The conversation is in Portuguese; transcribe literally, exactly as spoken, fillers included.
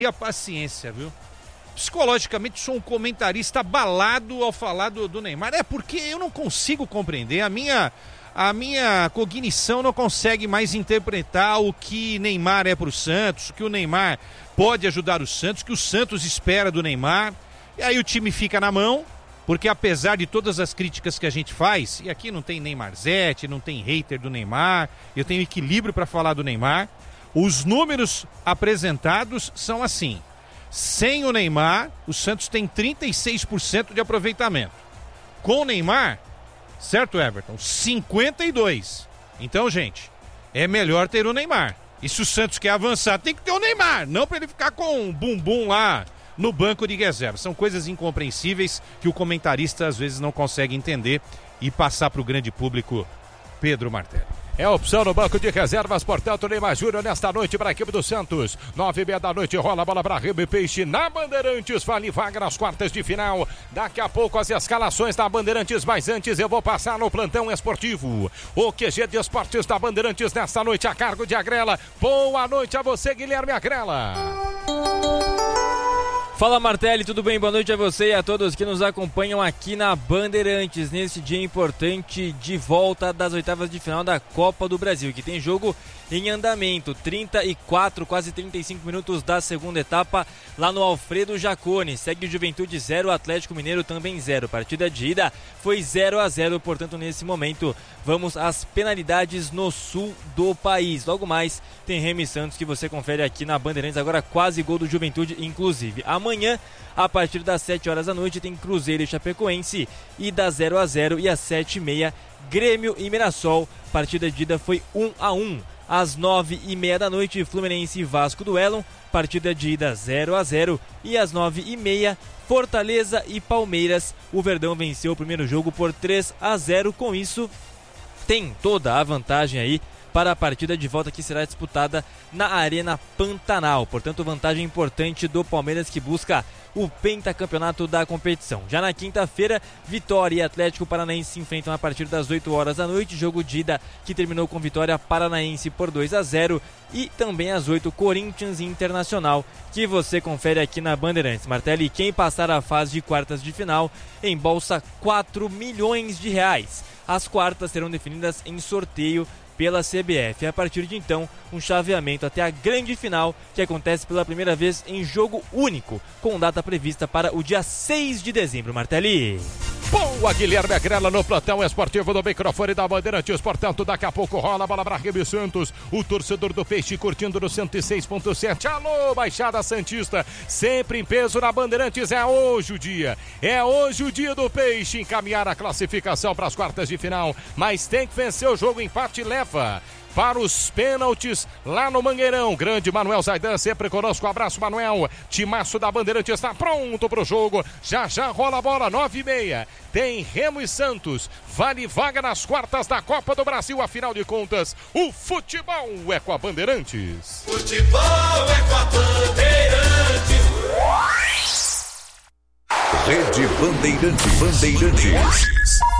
E a paciência, viu? Psicologicamente sou um comentarista abalado ao falar do, do Neymar. É porque eu não consigo compreender, a minha, a minha cognição não consegue mais interpretar o que Neymar é pro Santos, o que o Neymar pode ajudar o Santos, o que o Santos espera do Neymar. E aí o time fica na mão, porque apesar de todas as críticas que a gente faz, e aqui não tem Neymarzete, não tem hater do Neymar, eu tenho equilíbrio para falar do Neymar, os números apresentados são assim. Sem o Neymar, o Santos tem trinta e seis por cento de aproveitamento. Com o Neymar, certo, Everton? cinquenta e dois por cento. Então, gente, é melhor ter o Neymar. E se o Santos quer avançar, tem que ter o Neymar, não para ele ficar com um bumbum lá no banco de reserva. São coisas incompreensíveis que o comentarista às vezes não consegue entender e passar para o grande público. Pedro Martelli. É a opção no banco de reservas, portanto, Neymar Júnior nesta noite para a equipe do Santos. Nove e meia da noite, rola a bola para Remo e Peixe na Bandeirantes, vale vaga nas quartas de final. Daqui a pouco as escalações da Bandeirantes, mas antes eu vou passar no plantão esportivo. O Q G de Esportes da Bandeirantes nesta noite a cargo de Agrela. Boa noite a você, Guilherme Agrela. Fala, Martelli, tudo bem? Boa noite a você e a todos que nos acompanham aqui na Bandeirantes, nesse dia importante de volta das oitavas de final da Copa do Brasil, que tem jogo em andamento, trinta e quatro, quase trinta e cinco minutos da segunda etapa, lá no Alfredo Jaconi. Segue o Juventude zero, Atlético Mineiro também zero. Partida de ida foi zero a zero, portanto, nesse momento, vamos às penalidades no sul do país. Logo mais, tem Remo e Santos que você confere aqui na Bandeirantes, agora quase gol do Juventude, inclusive. Amanhã, a partir das sete horas da noite, tem Cruzeiro e Chapecoense, e das zero a zero, e às sete e meia, Grêmio e Mirassol. Partida de ida foi um a um. Às nove e meia da noite, Fluminense e Vasco duelam. Partida de ida zero a zero. E às nove e meia, Fortaleza e Palmeiras. O Verdão venceu o primeiro jogo por três a zero. Com isso, tem toda a vantagem aí para a partida de volta que será disputada na Arena Pantanal. Portanto, vantagem importante do Palmeiras, que busca o pentacampeonato da competição. Já na quinta-feira, Vitória e Atlético Paranaense se enfrentam a partir das oito horas da noite. Jogo de ida que terminou com vitória paranaense por dois a zero. E também às oito, Corinthians e Internacional, que você confere aqui na Bandeirantes. Martelli, quem passar a fase de quartas de final embolsa quatro milhões de reais. As quartas serão definidas em sorteio pela C B F. A partir de então, um chaveamento até a grande final, que acontece pela primeira vez em jogo único, com data prevista para o dia seis de dezembro. Martelli. Boa, Guilherme Agrela no plantão esportivo do microfone da Bandeirantes. Portanto, daqui a pouco rola a bola para Remo Santos. O torcedor do Peixe curtindo no cento e seis ponto sete. Alô, Baixada Santista, sempre em peso na Bandeirantes. É hoje o dia. É hoje o dia do Peixe encaminhar a classificação para as quartas de final. Mas tem que vencer o jogo. Empate leva para os pênaltis lá no Mangueirão. Grande Manuel Zaidan sempre conosco. Abraço, Manuel. Timaço da Bandeirante está pronto para o jogo. Já já rola a bola, nove e meia. Tem Remo e Santos. Vale vaga nas quartas da Copa do Brasil. Afinal de contas, o futebol é com a Bandeirantes. Futebol é com a Bandeirantes. Rede Bandeirantes. Bandeirantes.